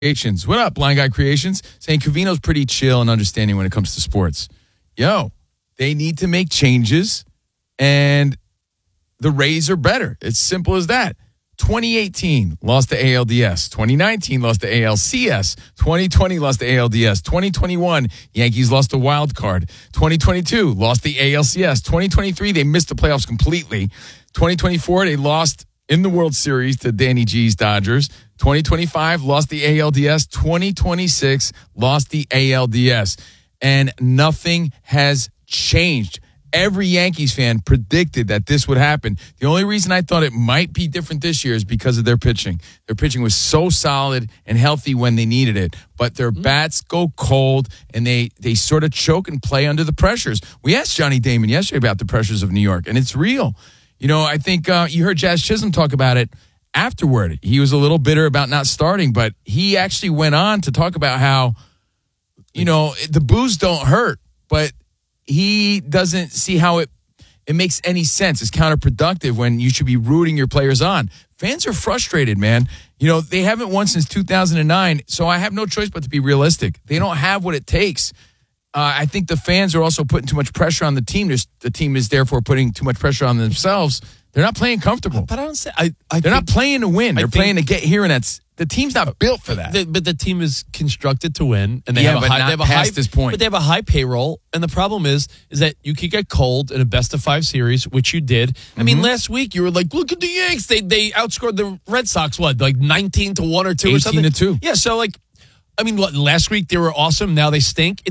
Creations. What up, Blind Guy Creations? Saying Covino's pretty chill and understanding when it comes to sports. Yo, they need to make changes, and the Rays are better. It's simple as that. 2018, lost to ALDS. 2019, lost to ALCS. 2020, lost to ALDS. 2021, Yankees lost a wild card. 2022, lost the ALCS. 2023, they missed the playoffs completely. 2024, they lost in the World Series to Danny G's Dodgers. 2025, lost the ALDS. 2026, lost the ALDS. And nothing has changed. Every Yankees fan predicted that this would happen. The only reason I thought it might be different this year is because of their pitching. Their pitching was so solid and healthy when they needed it, but their bats go cold, and they sort of choke and play under the pressures. We asked Johnny Damon yesterday about the pressures of New York, and it's real. You know, I think you heard Jazz Chisholm talk about it afterward. He was a little bitter about not starting, but he actually went on to talk about how, you know, the boos don't hurt, but he doesn't see how it makes any sense. It's counterproductive when you should be rooting your players on. Fans are frustrated, man. You know, they haven't won since 2009, so I have no choice but to be realistic. They don't have what it takes. I think the fans are also putting too much pressure on the team. The team is therefore putting too much pressure on themselves. They're not playing comfortable. But I don't say they're not playing to win. They're playing to get here, and the team's not built for that. But the team is constructed to win, and they have a high this point. But they have a high payroll, and the problem is that you could get cold in a best-of-5 series, which you did. I mean, last week you were like, "Look at the Yanks! They outscored the Red Sox, like 19-1 or 2 or something." 18-2. Yeah, so like, I mean, last week they were awesome. Now they stink.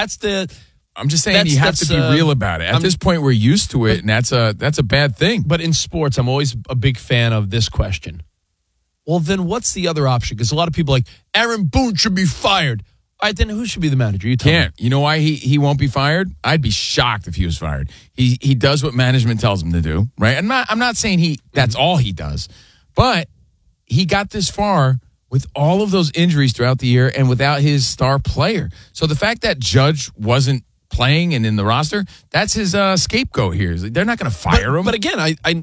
I'm just saying you have to be real about it. At this point, we're used to it, and that's a bad thing. But in sports, I'm always a big fan of this question. Well, then what's the other option? Because a lot of people are like, Aaron Boone should be fired. All right, then who should be the manager? You tell me. You know why he won't be fired? I'd be shocked if he was fired. He does what management tells him to do, right? I'm not saying that's all he does, but he got this far with all of those injuries throughout the year and without his star player. So the fact that Judge wasn't playing and in the roster, that's his scapegoat here. They're not going to fire him. But again,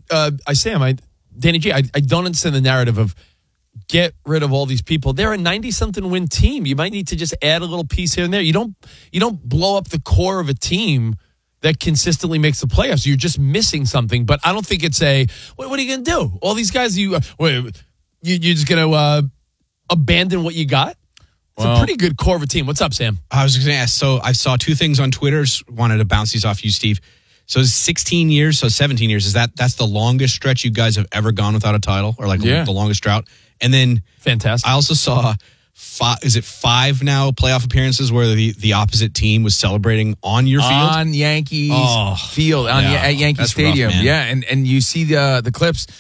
Danny G, I don't understand the narrative of get rid of all these people. They're a 90-something win team. You might need to just add a little piece here and there. You don't blow up the core of a team that consistently makes the playoffs. You're just missing something. But I don't think it's what are you going to do? All these guys, you're just going to abandon what you got? It's a pretty good core of a team. What's up, Sam? I was going to ask, so I saw two things on Twitter. Wanted to bounce these off you, Steve. So 16 years, so 17 years, that's the longest stretch you guys have ever gone without a title, or the longest drought? And then fantastic. I also saw five now playoff appearances where the opposite team was celebrating on your field? On Yankees field, at Yankee Stadium. Rough, yeah, and you see the clips.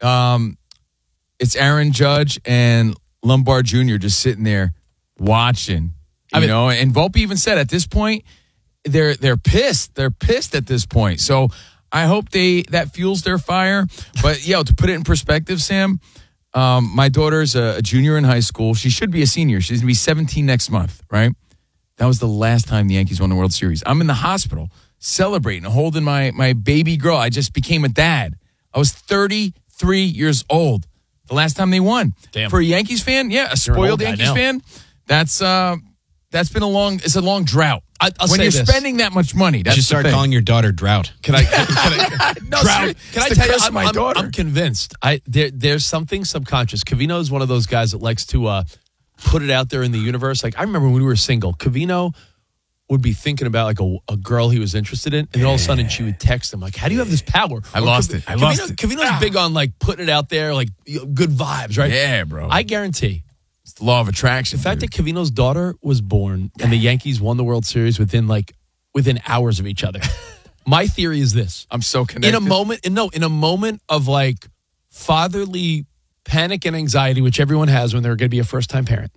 It's Aaron Judge and Lombard Jr. just sitting there watching, and Volpe even said at this point, they're pissed. They're pissed at this point. So I hope that fuels their fire. But to put it in perspective, Sam, my daughter's a junior in high school. She should be a senior. She's gonna be 17 next month, right? That was the last time the Yankees won the World Series. I'm in the hospital celebrating, holding my baby girl. I just became a dad. I was 33 years old the last time they won. Damn. For a Yankees fan, a spoiled Yankees fan, that's been a long drought. When you're spending that much money, that's you should start calling your daughter Drought. Can I no, Drought? Can I tell you? My daughter. I'm convinced. There's something subconscious. Covino is one of those guys that likes to put it out there in the universe. Like I remember when we were single, Covino would be thinking about like a girl he was interested in, and all of a sudden she would text him like, "How do you have this power?" I lost it. Covino's big on like putting it out there, like good vibes, right? Yeah, bro. I guarantee. It's the law of attraction. The fact that Covino's daughter was born and the Yankees won the World Series within hours of each other. My theory is this. I'm so connected. In a moment of like fatherly panic and anxiety, which everyone has when they're going to be a first-time parent,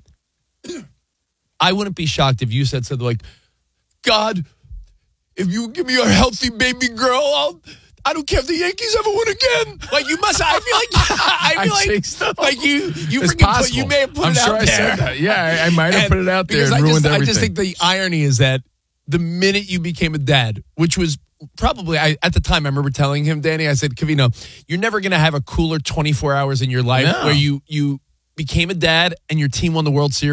I wouldn't be shocked if you said something like, God, if you give me a healthy baby girl, I don't care if the Yankees ever win again. Like you must. I feel like you you may have put it out there. I said that. Yeah, I might have put it out there and ruined everything. I just think the irony is that the minute you became a dad, which was probably at the time, I remember telling him, Danny, I said, Covino, you're never going to have a cooler 24 hours in your life where you became a dad and your team won the World Series.